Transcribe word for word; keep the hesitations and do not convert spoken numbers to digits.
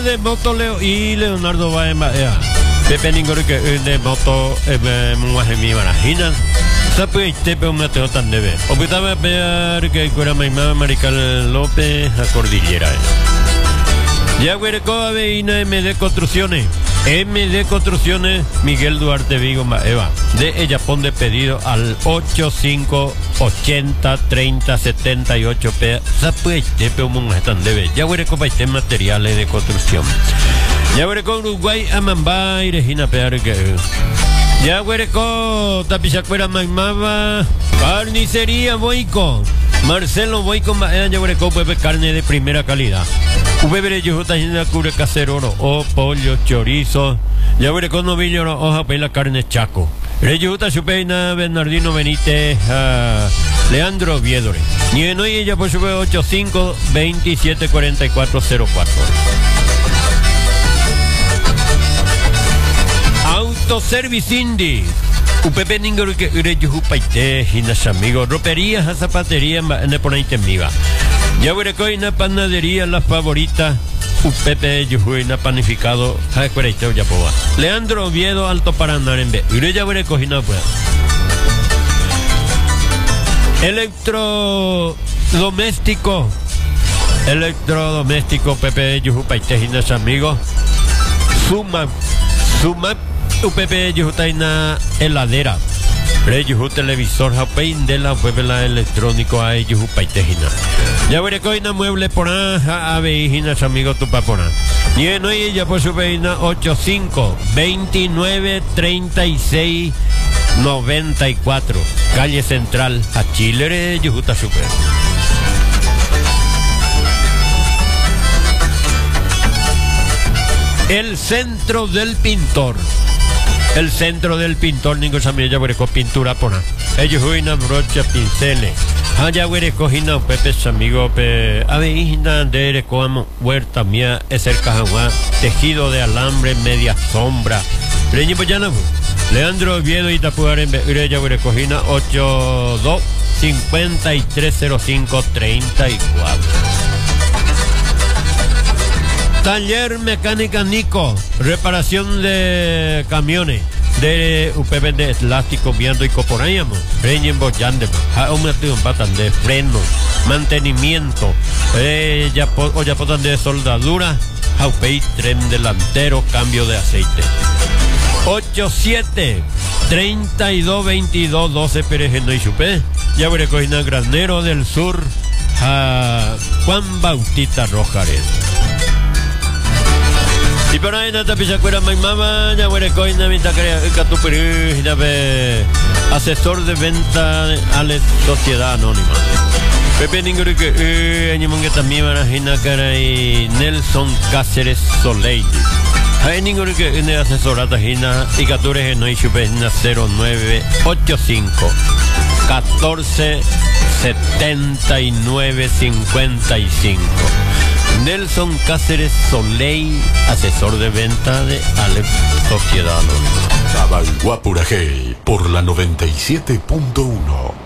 Asesor de moto Leo y Leonardo Baema. Pepe Ningori que de moto Muajemi Marajina. Sabe te pe un mateo tan debe. Optaba ver que cura Maimá Marical López a Cordillera. Ya huereco aveina M D Construcciones. M D Construcciones Miguel Duarte Vigo Eva. De ella pone pedido al ochenta y cinco ochenta treinta setenta y ocho P. Sabe te pe un tan debe. Ya huereco paiste materiales de construcción. Ya huereco Uruguay Amambay Regina Pear que ya huereco Tapichacuera Maimaba Carnicería Boico Marcelo Boico ya huereco Pepe carne de primera calidad. Ubebere yujuta jina cubre casero o pollo chorizo. Ya huereco novillo hoja pe la carne chaco. Reyuta Chupeina Bernardino Benítez uh, Leandro Viedore. Ni en hoy ella por su ochenta y cinco veintisiete cuarenta y cuatro cero cuatro. Autoservice Indy. Upepe Ningori que Ureyu Paite, Hinas amigos, roperías a zapatería en Eponaite Miva. Ya huerecoina panadería la favorita. Upepe Yujuina panificado. Jacuereiteo Yapoa. Leandro Oviedo Alto Paraná en B. Ureya huerecojina pues. Electrodoméstico. Electrodoméstico Pepe Yuju Paite, Hinas amigos. Suma. Suma. U P P Yujutaina heladera. Reyuju televisor Japein de la puebla electrónico a Yujupaitejina. Ya huerecoina mueble por a aveijinas amigos tu papona. Y en hoy ya por su veina ochenta y cinco veintinueve treinta y seis noventa y cuatro. Calle Central a Chile Yujuta Super. El centro del pintor. El centro del pintor, ningún samilla huereco pintura pona. Ellos huinan brocha pinceles. Allá huereco hina pepe amigo pe. Aveina de como huerta mía es el cajagua. Tejido de alambre, media sombra. Reñi Poyana. Leandro Oviedo y Tapuar en Bereya huereco hina ochenta y dos cincuenta y tres cero cinco treinta y cuatro. Taller Mecánica Nico, reparación de camiones de U P B de elástico, viando y coporáyamo, preñen boyandema, aumentación patan de freno, mantenimiento, eh, ya po, o ya potan de soldadura, jaupei, tren delantero, cambio de aceite. ochenta y siete treinta y dos veintidós doce Perejeno y Chupé, ya veré cojina Granero del Sur, a Juan Bautista Rojares. Y por ahí nata pichacuera maimama, ya huele coina mitad catupiri, ya ve asesor de venta a la sociedad anónima. Pepe Ninguri que añimongue también van a ginar cara y Nelson Cáceres Soleil. Hay Ninguri que en asesorata gina y catures en hoy chupe cero nueve ochenta y cinco catorce setenta y nueve cincuenta y cinco. Nelson Cáceres Soleil, asesor de venta de Alep Sociedad Anónima. Sabalguapurajey por la noventa y siete punto uno.